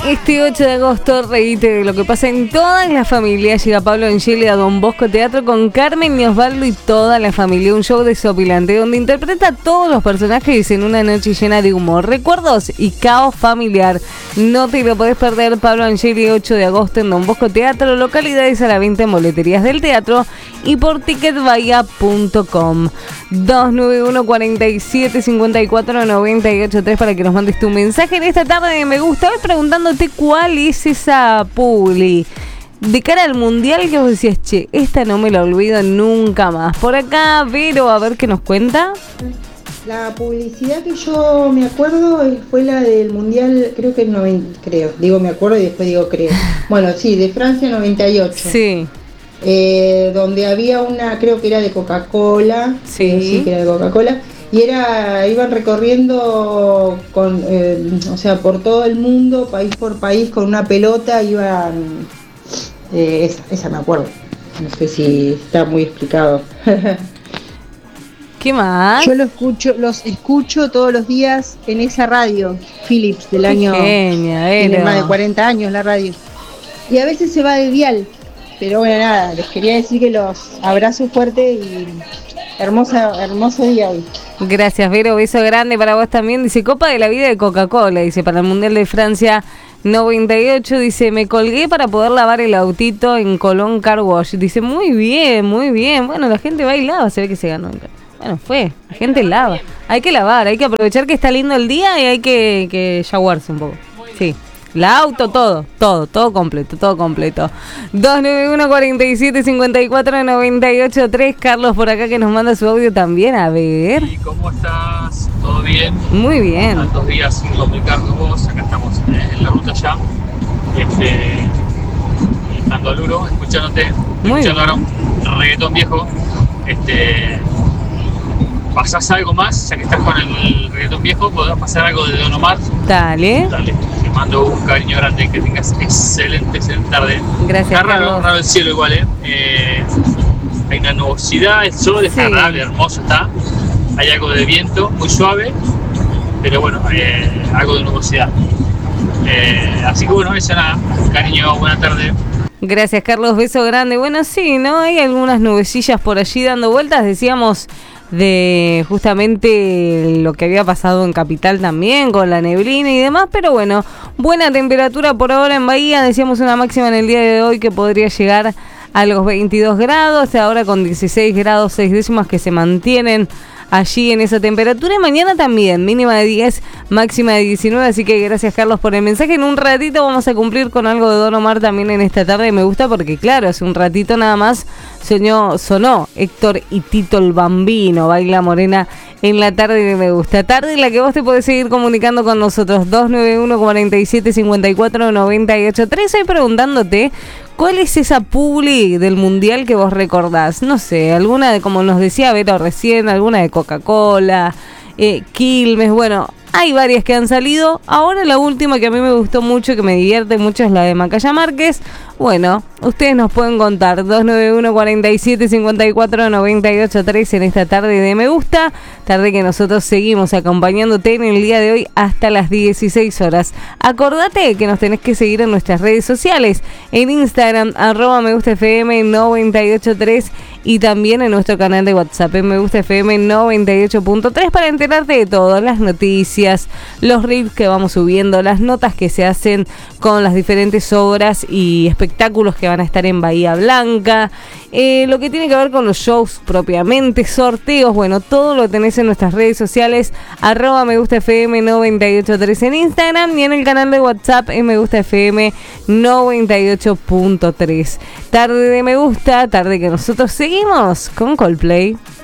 Este 8 de agosto, reíte de lo que pasa en todas las familias. Llega Pablo Angeli a Don Bosco Teatro con Carmen y Osvaldo y toda la familia. Un show desopilante donde interpreta a todos los personajes en una noche llena de humor, recuerdos y caos familiar. No te lo podés perder. Pablo Angeli, 8 de agosto en Don Bosco Teatro. Localidades a la venta en boleterías del teatro y por ticketbahia.com. 291 47 54 98 3 para que nos mandes tu mensaje en esta tarde de Me Gusta. Voy preguntándote cuál es esa publi de cara al mundial que vos decías, che, esta no me la olvido nunca más. Por acá, Vero, a ver qué nos cuenta. La publicidad que yo me acuerdo fue la del mundial, creo que digo me acuerdo y después digo creo. Bueno, sí, de Francia 98. Sí. Donde había una, creo que era de Coca-Cola. Sí. Que era de Coca-Cola. Y iban recorriendo por todo el mundo, país por país, con una pelota, iban, esa me acuerdo, no sé si está muy explicado. ¿Qué más? Yo los escucho todos los días en esa radio, Philips, del año, tiene más de 40 años la radio, y a veces se va de dial, pero bueno, nada, les quería decir que los abrazo fuerte y hermoso día hoy. Gracias, Vero, beso grande para vos también. Dice, Copa de la Vida de Coca-Cola, dice, para el Mundial de Francia 98, dice, me colgué para poder lavar el autito en Colón Car Wash. Dice, muy bien, muy bien. Bueno, la gente bailaba, se ve que se ganó. Bueno, la gente lava. Hay que lavar, hay que aprovechar que está lindo el día y hay que shawarse un poco. Sí. La auto, todo completo. 291 47 54 98 3. Carlos por acá que nos manda su audio también, a ver. ¿Y cómo estás? ¿Todo bien? Muy bien. Tantos días sin comunicarnos vos, acá estamos en la ruta ya. Estando al Uro, escuchándote, escuchando ahora un reggaetón viejo. ¿Pasás algo más? Ya que estás con el reggaetón viejo, ¿podrás pasar algo de Don Omar? Dale. Te mando un cariño grande, que tengas excelente tarde. Gracias, está raro el cielo igual, hay una nubosidad, el sol está agradable, hermoso está. Hay algo de viento, muy suave, pero bueno, algo de nubosidad. Así que bueno, eso nada, cariño, buena tarde. Gracias, Carlos, beso grande. Bueno, sí, ¿no? Hay algunas nubecillas por allí dando vueltas, decíamos de justamente lo que había pasado en Capital también, con la neblina y demás, pero bueno, buena temperatura por ahora en Bahía, decíamos una máxima en el día de hoy que podría llegar a los 22 grados, ahora con 16 grados 6 décimas que se mantienen allí en esa temperatura, y mañana también, mínima de 10, máxima de 19, así que gracias, Carlos, por el mensaje. En un ratito vamos a cumplir con algo de Don Omar también en esta tarde. Me gusta porque, claro, hace un ratito nada más sonó Héctor y Tito el Bambino, Baila Morena, en la tarde de Me Gusta. Tarde en la que vos te podés seguir comunicando con nosotros, 291 47 54 98 3, y preguntándote ¿cuál es esa publi del mundial que vos recordás? No sé, alguna de, como nos decía Vero recién, alguna de Coca-Cola, Quilmes, bueno, hay varias que han salido. Ahora la última que a mí me gustó mucho, que me divierte mucho, es la de Macaya Márquez. Bueno, ustedes nos pueden contar, 291 47 54 98 3 en esta tarde de Me Gusta, tarde que nosotros seguimos acompañándote en el día de hoy hasta las 16 horas. Acordate que nos tenés que seguir en nuestras redes sociales, en Instagram, @megustafm 983, y también en nuestro canal de WhatsApp, en Me Gusta FM 98.3, para enterarte de todo, las noticias, los reels que vamos subiendo, las notas que se hacen con las diferentes obras y espectáculos que van a estar en Bahía Blanca, lo que tiene que ver con los shows propiamente, sorteos, bueno, todo lo tenés en nuestras redes sociales, @megustafm 983 en Instagram, y en el canal de WhatsApp en Me Gusta FM 98.3. Tarde de Me Gusta, tarde que nosotros seguimos con Coldplay.